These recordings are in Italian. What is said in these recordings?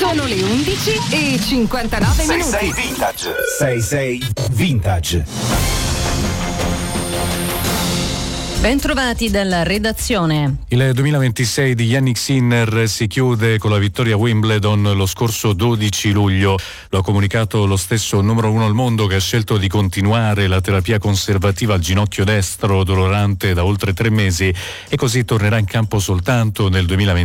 Sono le 11:59 minuti. 66 Vintage. 66 Vintage. Bentrovati dalla redazione. Il 2026 di Jannik Sinner si chiude con la vittoria a Wimbledon lo scorso 12 luglio. Lo ha comunicato lo stesso numero 1 al mondo, che ha scelto di continuare la terapia conservativa al ginocchio destro dolorante da oltre 3 mesi e così tornerà in campo soltanto nel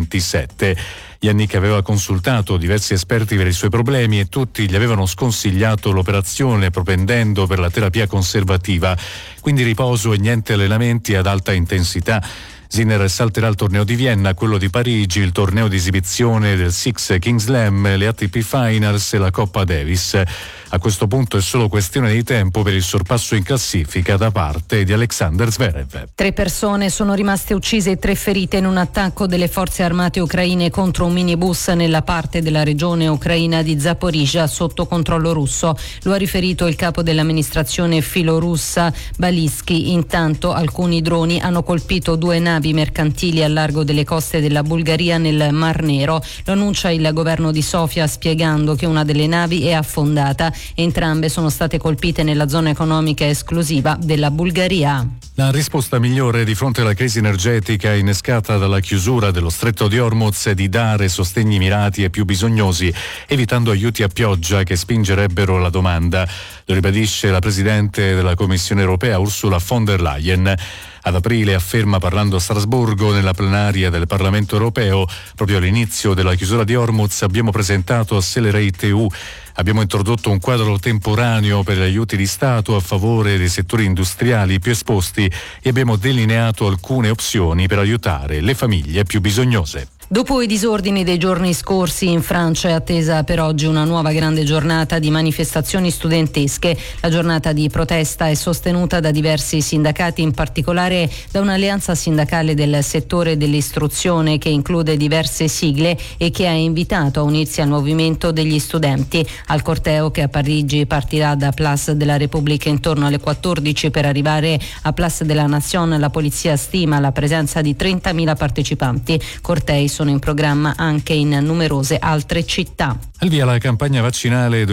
2027. Jannik aveva consultato diversi esperti per i suoi problemi e tutti gli avevano sconsigliato l'operazione, propendendo per la terapia conservativa, quindi riposo e niente allenamenti ad alta intensità. Sinner salterà il torneo di Vienna, quello di Parigi, il torneo di esibizione del Six Kings Slam, le ATP Finals e la Coppa Davis. A questo punto è solo questione di tempo per il sorpasso in classifica da parte di Alexander Zverev. 3 persone sono rimaste uccise e 3 ferite in un attacco delle forze armate ucraine contro un minibus nella parte della regione ucraina di Zaporizhzhia sotto controllo russo. Lo ha riferito il capo dell'amministrazione filorussa Balisky. Intanto alcuni droni hanno colpito 2 navi mercantili al largo delle coste della Bulgaria nel Mar Nero. Lo annuncia il governo di Sofia, spiegando che una delle navi è affondata. Entrambe sono state colpite nella zona economica esclusiva della Bulgaria. La risposta migliore di fronte alla crisi energetica innescata dalla chiusura dello stretto di Hormuz è di dare sostegni mirati ai più bisognosi, evitando aiuti a pioggia che spingerebbero la domanda. Lo ribadisce la Presidente della Commissione europea Ursula von der Leyen. Ad aprile, afferma parlando a Strasburgo nella plenaria del Parlamento europeo, proprio all'inizio della chiusura di Hormuz abbiamo presentato Accelerate EU. Abbiamo introdotto un quadro temporaneo per gli aiuti di Stato a favore dei settori industriali più esposti e abbiamo delineato alcune opzioni per aiutare le famiglie più bisognose. Dopo i disordini dei giorni scorsi, in Francia è attesa per oggi una nuova grande giornata di manifestazioni studentesche. La giornata di protesta è sostenuta da diversi sindacati, in particolare da un'alleanza sindacale del settore dell'istruzione che include diverse sigle e che ha invitato a unirsi al movimento degli studenti. Al corteo, che a Parigi partirà da Place de la République intorno alle 14 per arrivare a Place de la Nation, la polizia stima la presenza di 30.000 partecipanti. Cortei sono in programma anche in numerose altre città. Al via la campagna vaccinale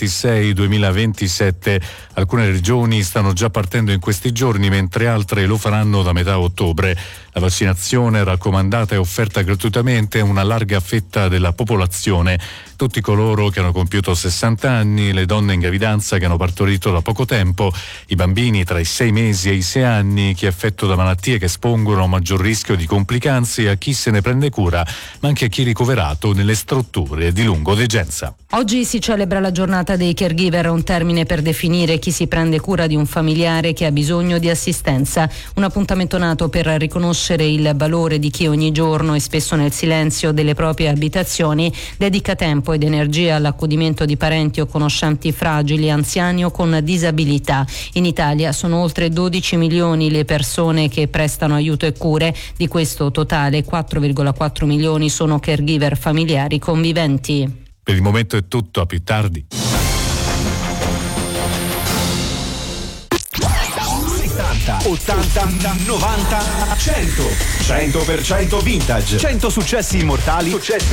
2026-2027. Alcune regioni stanno già partendo in questi giorni, mentre altre lo faranno da metà ottobre. La vaccinazione raccomandata e offerta gratuitamente a una larga fetta della popolazione. Tutti coloro che hanno compiuto 60 anni, le donne in gravidanza che hanno partorito da poco tempo, i bambini tra i 6 mesi e i 6 anni, chi è affetto da malattie che espongono a un maggior rischio di complicanze, a chi se ne prende cura, ma anche a chi è ricoverato nelle strutture di lungodegenza. Oggi si celebra la giornata dei caregiver, un termine per definire chi si prende cura di un familiare che ha bisogno di assistenza. Un appuntamento nato per riconoscere il valore di chi ogni giorno e spesso nel silenzio delle proprie abitazioni dedica tempo ed energia all'accudimento di parenti o conoscenti fragili, anziani o con disabilità. In Italia sono oltre 12 milioni le persone che prestano aiuto e cure. Di questo totale 4,4 milioni sono caregiver familiari conviventi. Per il momento è tutto, a più tardi. 70, 80, 90, 100. 100% vintage. 100 successi immortali.